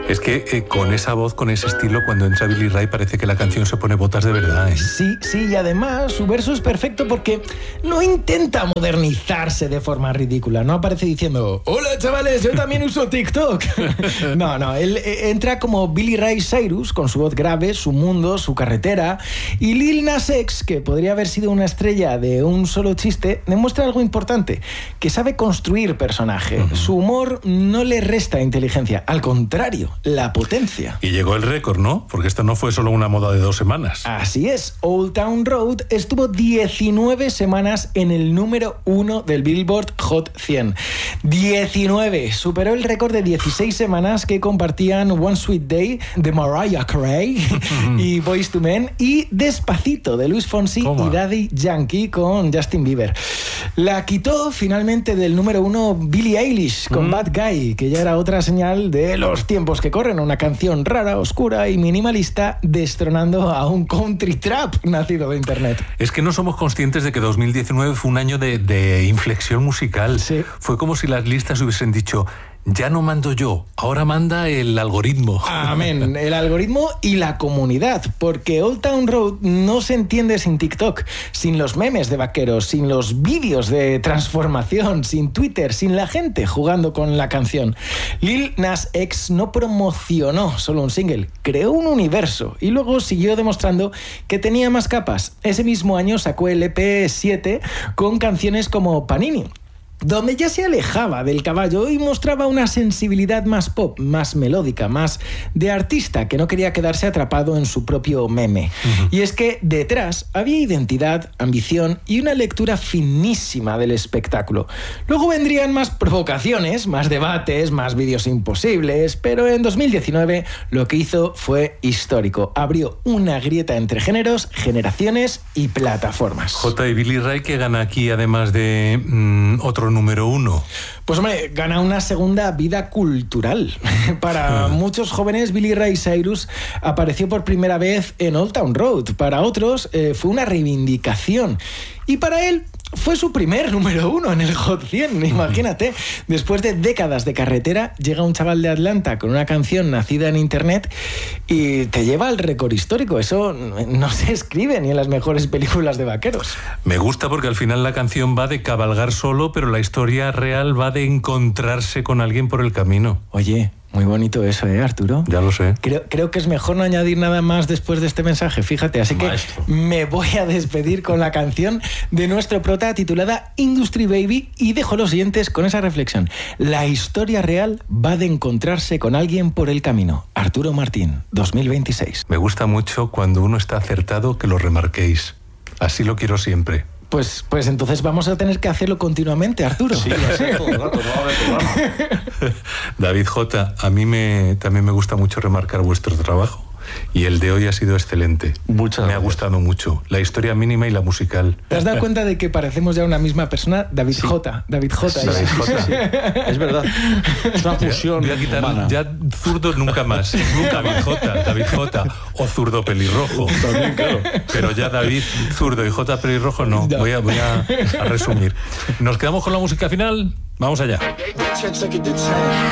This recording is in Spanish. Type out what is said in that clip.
Es que con esa voz, con ese estilo, cuando entra Billy Ray parece que la canción se pone botas de verdad, ¿eh? Sí, y además su verso es perfecto porque no intenta modernizarse de forma ridícula. No aparece diciendo, hola chavales, yo también uso TikTok. No, él entra como Billy Ray Cyrus, con su voz grave, su mundo, su carretera. Y Lil Nas X, que podría haber sido una estrella de un solo chiste, demuestra algo importante, que sabe construir personaje. Su humor no le resta inteligencia, al contrario, la potencia. Y llegó el récord, ¿no? Porque esto no fue solo una moda de 2 semanas. Así es, Old Town Road estuvo 19 semanas en el número 1 del Billboard Hot 100. 19, superó el récord de 16 semanas que compartían One Sweet Day de Mariah Carey y Boyz II Men, y Despacito de Luis Fonsi y Daddy Yankee con Justin Bieber. La quitó finalmente del número 1 Billie Eilish con Bad Guy, que ya era otra señal de los tiempos que corren, una canción rara, oscura y minimalista, destronando a un country trap nacido de internet. Es que no somos conscientes de que 2019 fue un año de inflexión musical. Sí. Fue como si las listas hubiesen dicho, ya no mando yo, ahora manda el algoritmo. Amén, el algoritmo y la comunidad, porque Old Town Road no se entiende sin TikTok, sin los memes de vaqueros, sin los vídeos de transformación, sin Twitter, sin la gente jugando con la canción. Lil Nas X no promocionó solo un single, creó un universo y luego siguió demostrando que tenía más capas. Ese mismo año sacó el EP 7 con canciones como Panini, donde ya se alejaba del caballo y mostraba una sensibilidad más pop, más melódica, más de artista, que no quería quedarse atrapado en su propio meme. Y es que detrás había identidad, ambición y una lectura finísima del espectáculo. Luego vendrían más provocaciones, más debates, más vídeos imposibles, pero en 2019 lo que hizo fue histórico. Abrió una grieta entre géneros, generaciones y plataformas. J. y Billy Ray, que gana aquí además de otro número 1. Pues hombre, gana una segunda vida cultural. Para muchos jóvenes, Billy Ray Cyrus apareció por primera vez en Old Town Road. Para otros, fue una reivindicación. Y para él, fue su primer número 1 en el Hot 100, imagínate. Después de décadas de carretera, llega un chaval de Atlanta con una canción nacida en internet y te lleva al récord histórico. Eso no se escribe ni en las mejores películas de vaqueros. Me gusta porque al final la canción va de cabalgar solo, pero la historia real va de encontrarse con alguien por el camino. Oye, muy bonito eso, Arturo? Ya lo sé. Creo que es mejor no añadir nada más después de este mensaje, fíjate. Así que me voy a despedir con la canción de nuestro prota titulada Industry Baby y dejo a los siguientes con esa reflexión. La historia real va de encontrarse con alguien por el camino. Arturo Martín, 2026. Me gusta mucho cuando uno está acertado que lo remarquéis. Así lo quiero siempre. Pues entonces vamos a tener que hacerlo continuamente, Arturo. Sí, todo el rato, no va a haber programa. David J., a mí también me gusta mucho remarcar vuestro trabajo. Y el de hoy ha sido excelente. Muchas gracias. Me ha gustado mucho. La historia mínima y la musical. ¿Te has dado cuenta de que parecemos ya una misma persona? David J. David J. Sí, David J. Sí. Es verdad. Es una fusión Voy a quitar humana. ya zurdo nunca más. Nunca David J. O zurdo pelirrojo. También, claro. Pero ya David zurdo y J pelirrojo no. Voy a resumir. ¿Nos quedamos con la música final? Vamos allá.